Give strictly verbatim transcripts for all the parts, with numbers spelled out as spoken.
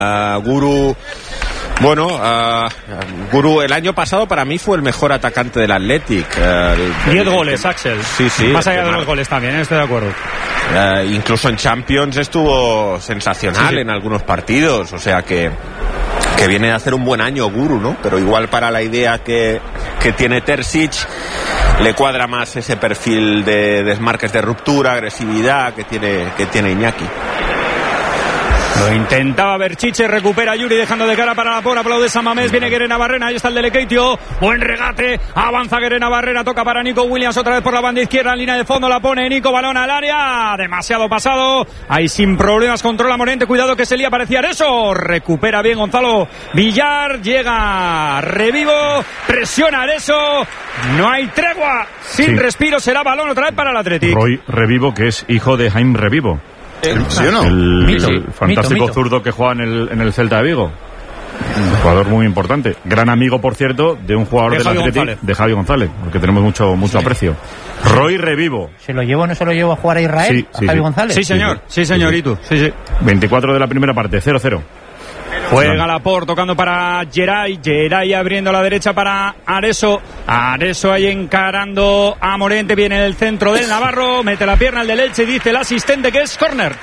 Uh, Guru, bueno, uh, Guru el año pasado para mí fue el mejor atacante del Athletic. Uh, Diez goles, Axel. Sí, sí. Más allá de los goles también, ¿eh? Estoy de acuerdo. Uh, incluso en Champions estuvo sensacional sí, sí. en algunos partidos, o sea que que viene de hacer un buen año Guru, ¿no? Pero igual para la idea que, que tiene Terzic le cuadra más ese perfil de desmarques de ruptura, agresividad que tiene, que tiene Iñaki. Lo intentaba Berchiche, recupera Yuri dejando de cara para la por, aplaude San Mamés, viene Guerena Barrena, ahí está el Delekeitio, buen regate, avanza Guerena Barrena, toca para Nico Williams otra vez por la banda izquierda, en línea de fondo la pone Nico, balón al área, demasiado pasado, ahí sin problemas controla Morente, cuidado que se lía, parecía eso, recupera bien Gonzalo Villar, llega Revivo, presiona eso, no hay tregua, sin sí. respiro, será balón otra vez para el Athletic. Roy Revivo, que es hijo de Jaime Revivo. ¿Sí o no? El, mito, el fantástico mito, mito. zurdo que juega en el, en el Celta de Vigo. Un jugador muy importante. Gran amigo, por cierto, de un jugador de del Athletic, de Javi González, porque tenemos mucho mucho sí. aprecio. Roy Revivo. ¿Se lo llevo o no se lo llevo a jugar a Israel? Sí, ¿A sí, Javi sí. González? Sí, señor. Sí, señorito. Sí, sí. veinticuatro de la primera parte, cero cero. Juega Laporte tocando para Geray, Geray abriendo la derecha para Areso, Areso ahí encarando a Morente, viene el centro del Navarro, mete la pierna al del Elche y dice el asistente que es córner.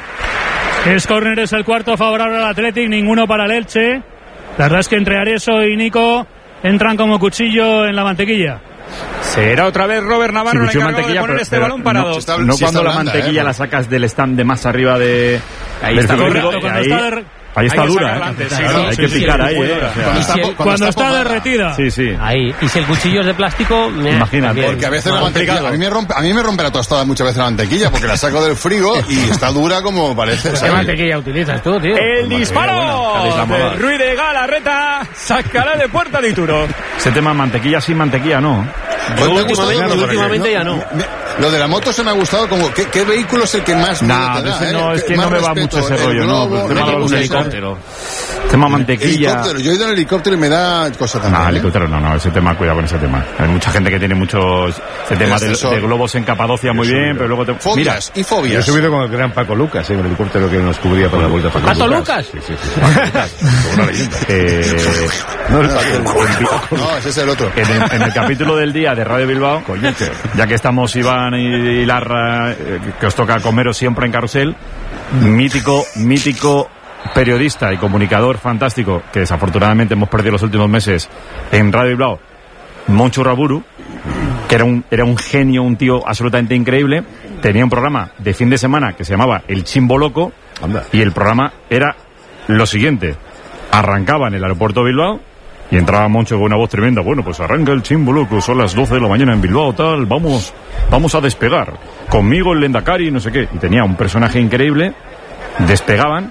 Es córner, es el cuarto favorable al Athletic, ninguno para el Elche. La verdad es que entre Areso y Nico entran como cuchillo en la mantequilla. Será otra vez Robert Navarro sí, el encargado de poner pero, este pero balón parado. No, está, no si cuando la blanda, mantequilla eh, la sacas del stand de más arriba de... Ahí del está, correcto, cuando ahí, está de... Ahí está ahí dura, adelante, ¿eh? sí, Claro, sí, hay sí, que sí, picar sí, ahí, ¿eh? O sea, cuando está, cuando cuando está, está derretida. Sí, sí. Ahí. Y si el cuchillo es de plástico, me imagínate. Porque a veces la mantequilla, a mí me rompe, a mí me rompe la tostada muchas veces la mantequilla porque la saco del frigo y está dura como parece. ¿Qué mantequilla utilizas tú, tío? El disparo de Ruiz de Galarreta, sacará de puerta de Ituro. Ese tema mantequilla sin mantequilla, no. Pues últimamente, últimamente ya no. Lo de la moto se me ha gustado como ¿qué, qué vehículo es el que más nah, te da, no, eh? es que no me va mucho ese rollo, globo, no, no, no, no un helicóptero. Tema mantequilla. Helicóptero, yo he ido en helicóptero y me da cosa también. No, ¿eh? helicóptero no, no, ese tema, cuidado con ese tema. Hay mucha gente que tiene muchos ese tema de, de globos en Capadocia muy bien, pero luego te fobias y fobias. Yo he subido con el gran Paco Lucas, en el helicóptero que nos cubría para la vuelta a Paco, ¿Paco Lucas? Sí, sí, sí. Paco Lucas, una leyenda. Eh, no, el Paco, no, ese es el otro. En el, en el capítulo del día de Radio Bilbao, coñete, ya que estamos Iván y, y Larra, eh, que os toca comeros siempre en Carrusel, mítico, mítico periodista y comunicador fantástico que desafortunadamente hemos perdido los últimos meses en Radio Bilbao, Moncho Raburu, que era un, era un genio, un tío absolutamente increíble. Tenía un programa de fin de semana que se llamaba El Chimbo Loco. Anda. Y el programa era lo siguiente: arrancaba en el aeropuerto de Bilbao y entraba Moncho con una voz tremenda. Bueno, pues arranca el Chimbo Loco, son las doce de la mañana en Bilbao, tal, vamos, vamos a despegar. Conmigo el Lendakari, no sé qué. Y tenía un personaje increíble, despegaban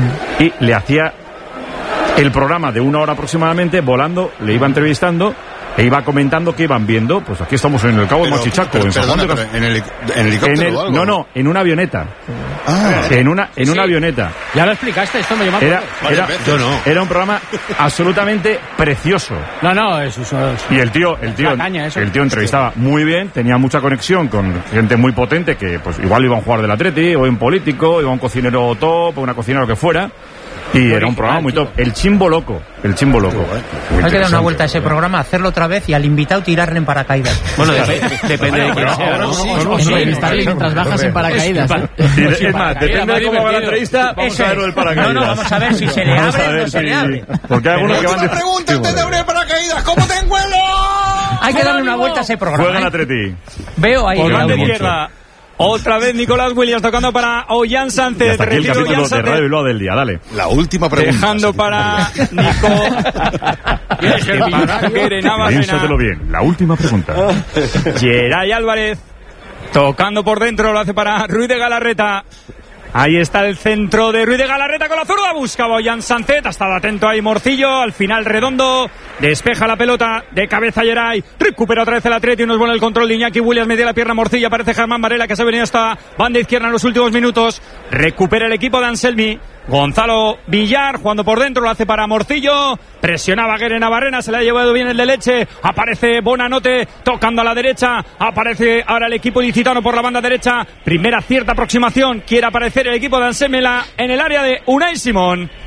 y le hacía el programa de una hora aproximadamente, volando, le iba entrevistando e iba comentando qué iban viendo. Pues aquí estamos en el Cabo de Machichaco, en San Juan de Cas... ¿En el, en helicóptero en el, o algo? No, no, en una avioneta. Ah, en una, en sí. una avioneta. Ya lo explicaste, esto me llama. Era, era, yo no. era un programa absolutamente precioso. No, no, eso es. Y el tío, el tío, caña, el tío entrevistaba muy bien, tenía mucha conexión con gente muy potente que, pues, igual iba a un jugador del Atleti, o un político, iba a un cocinero top, o una cocinera, lo que fuera. Y era un programa muy top. El Chimbo Loco. El Chimbo Loco. Hay que dar una vuelta a ese programa, hacerlo otra vez y al invitado tirarle en paracaídas. Bueno, dep- depende de quién sea, ¿no? Sí, entrevistarle mientras bajas en paracaídas. Es más, depende de cómo va la entrevista, vamos a ver el paracaídas. No, no, vamos a ver si se le abre o no se le abre. Porque hay algunos que van... Última pregunta antes de abrir paracaídas. ¿Cómo te encuentro? Hay que darle una vuelta a ese programa. Juega el Atleti. Veo ahí. Por banda izquierda. Otra vez Nicolás Williams tocando para Ollán Sánchez. Hasta aquí el capítulo de Radio Bilbao del día, dale. La última pregunta. Dejando para Nico. Piénsatelo bien. La última pregunta. Geray Álvarez. Tocando por dentro, lo hace para Ruiz de Galarreta. Ahí está el centro de Ruiz de Galarreta con la zurda. Buscaba Ollán Sánchez. Ha estado atento ahí Morcillo. Al final Redondo. Despeja la pelota de cabeza Geray. Recupera otra vez el Atleti. Nos vuelve el control de Iñaki Williams. Media la pierna Morcillo. Aparece Germán Varela que se ha venido hasta banda izquierda en los últimos minutos. Recupera el equipo de Anselmi. Gonzalo Villar jugando por dentro, lo hace para Morcillo. Presionaba Guerena Barrena, se le ha llevado bien el de Leche. Aparece Bonanote tocando a la derecha. Aparece ahora el equipo ilicitano por la banda derecha. Primera cierta aproximación. Quiere aparecer el equipo de Anselmi en el área de Unai Simón.